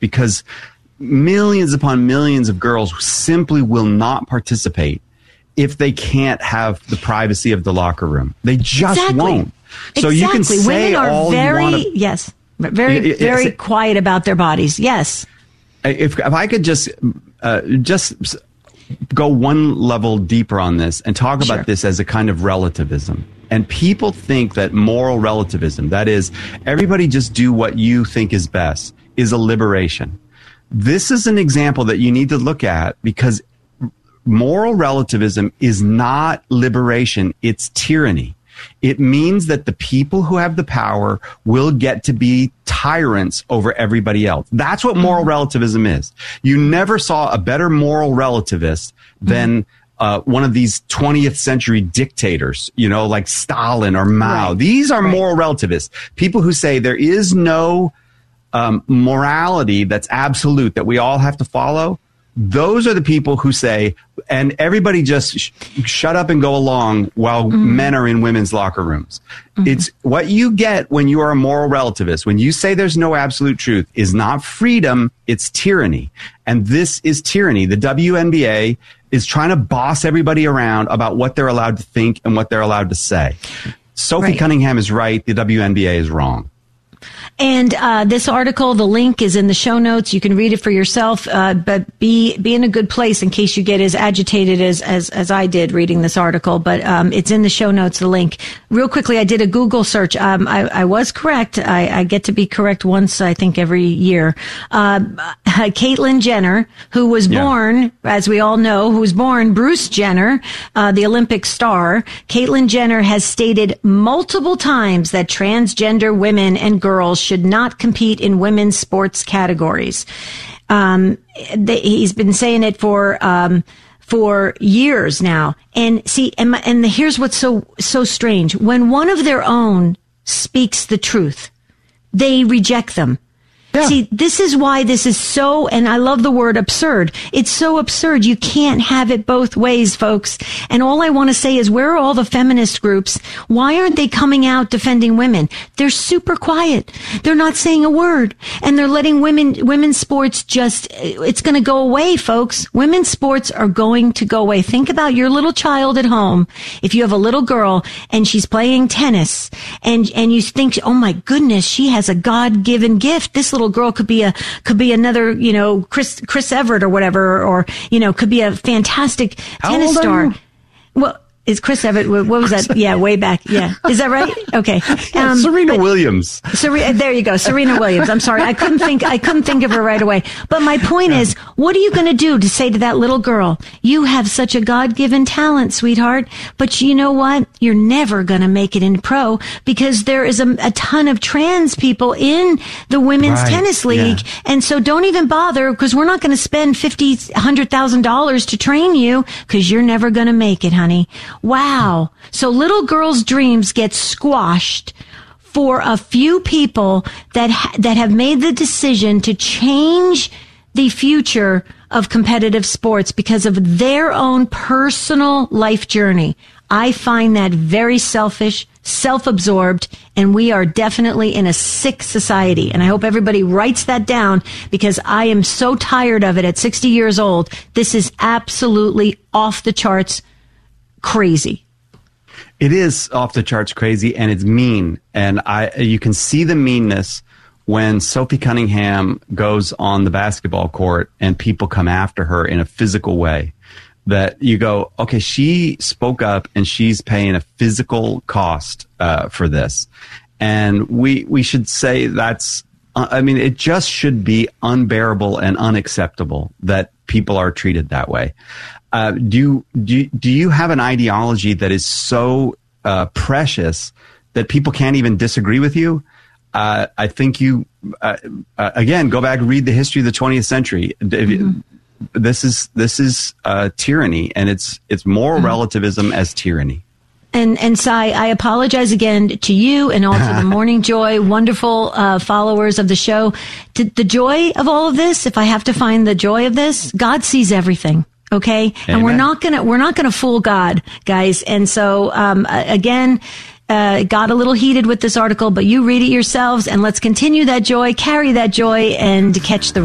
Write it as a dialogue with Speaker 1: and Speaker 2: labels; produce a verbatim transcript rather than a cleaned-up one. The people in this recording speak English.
Speaker 1: because millions upon millions of girls simply will not participate if they can't have the privacy of the locker room. They just
Speaker 2: exactly.
Speaker 1: won't. So
Speaker 2: exactly.
Speaker 1: you can say
Speaker 2: Women are
Speaker 1: all
Speaker 2: very,
Speaker 1: you want to,
Speaker 2: yes, very, very it, quiet about their bodies. Yes.
Speaker 1: If, if I could just, uh, just go one level deeper on this and talk about
Speaker 2: Sure.
Speaker 1: this as a kind of relativism. And people think that moral relativism, that is, everybody just do what you think is best, is a liberation. This is an example that you need to look at because moral relativism is not liberation, it's tyranny. It means that the people who have the power will get to be tyrants over everybody else. That's what moral mm-hmm. relativism is. You never saw a better moral relativist than mm-hmm. uh, one of these twentieth century dictators, you know, like Stalin or Mao. Right. These are right. moral relativists. People who say there is no um, morality that's absolute that we all have to follow. Those are the people who say, and everybody just sh- shut up and go along while mm-hmm. men are in women's locker rooms. Mm-hmm. It's what you get when you are a moral relativist. When you say there's no absolute truth is not freedom, it's tyranny. And this is tyranny. The W N B A is trying to boss everybody around about what they're allowed to think and what they're allowed to say. Sophie right. Cunningham is right. The W N B A is wrong.
Speaker 2: And uh, this article, the link is in the show notes. You can read it for yourself, uh, but be be in a good place in case you get as agitated as as, as I did reading this article. But um, it's in the show notes, the link. Real quickly, I did a Google search. Um, I, I was correct. I, I get to be correct once, I think, every year. Uh, Caitlyn Jenner, who was yeah. born, as we all know, who was born Bruce Jenner, uh, the Olympic star. Caitlyn Jenner has stated multiple times that transgender women and girls should not compete in women's sports categories. Um, they, he's been saying it for, um, for years now. And see, and, my, and the, here's what's so, so strange. When one of their own speaks the truth, they reject them. Yeah. See, this is why this is so, and I love the word absurd. It's so absurd. You can't have it both ways, folks. And all I want to say is, where are all the feminist groups? Why aren't they coming out defending women? They're super quiet. They're not saying a word. And they're letting women, women's sports just, it's going to go away, folks. Women's sports are going to go away. Think about your little child at home. If you have a little girl and she's playing tennis and, and you think, oh my goodness, she has a God-given gift. This little girl could be a could be another, you know, Chris Chris Everett or whatever, or you know, could be a fantastic
Speaker 1: How
Speaker 2: tennis
Speaker 1: old
Speaker 2: star.
Speaker 1: Are you?
Speaker 2: Well, is Chris Everett? What was that? Yeah, way back. Yeah, is that right? Okay.
Speaker 1: Um, Serena but, Williams.
Speaker 2: Serena, there you go, Serena Williams. I'm sorry, I couldn't think. I couldn't think of her right away. But my point yeah. is, what are you going to do to say to that little girl, "You have such a God-given talent, sweetheart, but you know what? You're never going to make it in pro because there is a, a ton of trans people in the women's
Speaker 1: right.
Speaker 2: tennis league, yeah. and so don't even bother because we're not going to spend fifty, a hundred thousand dollars to train you because you're never going to make it, honey." Wow. So little girls' dreams get squashed for a few people that ha- that have made the decision to change the future of competitive sports because of their own personal life journey. I find that very selfish, self-absorbed, and we are definitely in a sick society. And I hope everybody writes that down because I am so tired of it at sixty years old. This is absolutely off the charts crazy.
Speaker 1: It is off the charts crazy, and it's mean. And I, you can see the meanness when Sophie Cunningham goes on the basketball court and people come after her in a physical way. That you go, okay, she spoke up and she's paying a physical cost uh, for this. And we we should say that's, uh, I mean, it just should be unbearable and unacceptable that people are treated that way. Uh, do you, do you, do you have an ideology that is so uh, precious that people can't even disagree with you? Uh, I think you, uh, uh, again, go back and read the history of the twentieth century. Mm-hmm. This is this is uh, tyranny, and it's it's moral mm-hmm. relativism as tyranny.
Speaker 2: And, and Cy, I apologize again to you and all to the Morning Joy wonderful uh, followers of the show. To the joy of all of this, if I have to find the joy of this, God sees everything. Okay. Amen. And we're not gonna, we're not gonna fool God, guys. And so, um, again, uh, got a little heated with this article, but you read it yourselves and let's continue that joy, carry that joy and catch the